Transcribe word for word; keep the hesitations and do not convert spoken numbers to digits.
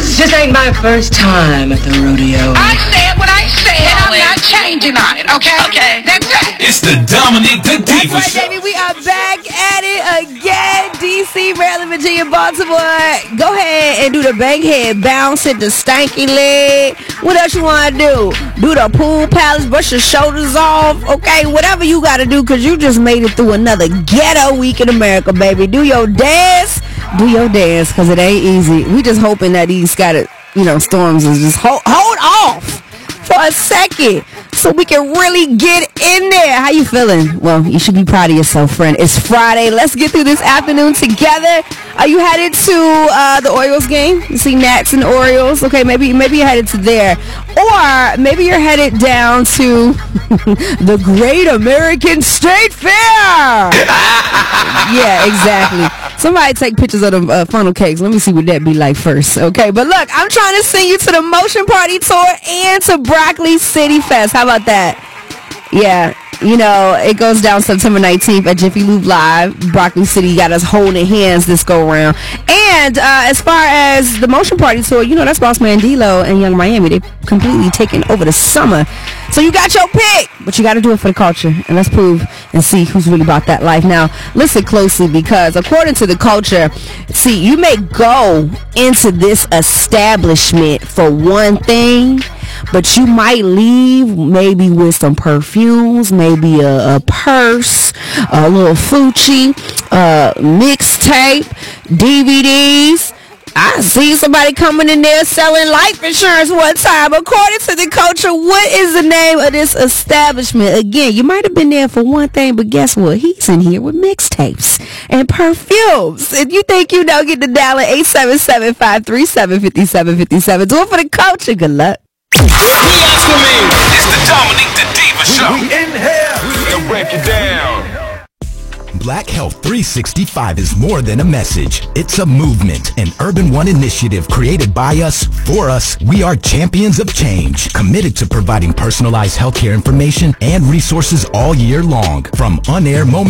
This ain't my first time at the rodeo. I said what I said, and I'm not changing on it, okay? Okay. That's it. It's the Dominique the Diva That's Show. right, baby. We are back at it again. D C, Maryland, Virginia, Baltimore. Go ahead and do the bankhead bounce, hit the stanky leg. What else you want to do? Do the pool palace, brush your shoulders off. Okay, whatever you got to do, because you just made it through another ghetto week in America, baby. Do your dance. Do your dance, because it ain't easy. We just hoping that these scattered, you know, storms is just hold, hold off for a second so we can really get in there. How you feeling? Well, you should be proud of yourself, friend. It's Friday. Let's get through this afternoon together. Are you headed to uh, the Orioles game? You see Nats and Orioles? Okay, maybe maybe you're headed to there. Or maybe you're headed down to the Great American State Fair. Yeah, exactly. Somebody take pictures of the uh, funnel cakes. Let me see what that be like first. Okay, but look, I'm trying to send you to the Motion Party Tour and to Broccoli City Fest. How about that? Yeah, you know, it goes down September nineteenth at Jiffy Lube Live. Broccoli City got us holding hands this go around. And uh, as far as the Motion Party Tour, you know, that's Boss Man D-Lo and Young Miami. They completely taken over the summer. So you got your pick, but you got to do it for the culture. And let's prove and see who's really about that life. Now, listen closely, because according to the culture, see, you may go into this establishment for one thing, but you might leave maybe with some perfumes, maybe a, a purse, a little Fucci, uh, mixtape, D V Ds. I see somebody coming in there selling life insurance one time. According to the culture, what is the name of this establishment? Again, you might have been there for one thing, but guess what? He's in here with mixtapes and perfumes. If you think you know, get the dial at eight seven seven, five three seven, five seven five seven. Do it for the culture. Good luck. It's the Dominique the Diva Show. We in here. We'll break it down. Black Health three sixty-five is more than a message. It's a movement, an Urban One initiative created by us, for us. We are champions of change, committed to providing personalized healthcare information and resources all year long. From on-air moments